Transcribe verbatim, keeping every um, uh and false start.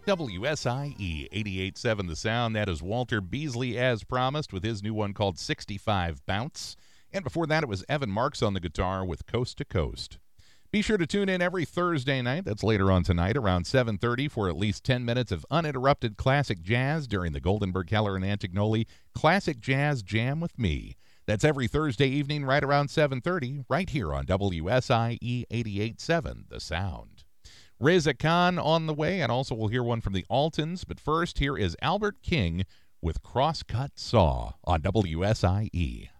W S I E eighty-eight point seven The Sound. That is Walter Beasley, as promised, with his new one called sixty-five Bounce. And before that, it was Evan Marks on the guitar with Coast to Coast. Be sure to tune in every Thursday night, that's later on tonight, around seven thirty for at least ten minutes of uninterrupted classic jazz during the Goldenberg, Keller, and Antignoli Classic Jazz Jam with me. That's every Thursday evening right around seven thirty, right here on W S I E eighty-eight point seven The Sound. Reza Khan on the way, and also we'll hear one from the Altons. But first, here is Albert King with Crosscut Saw on W S I E.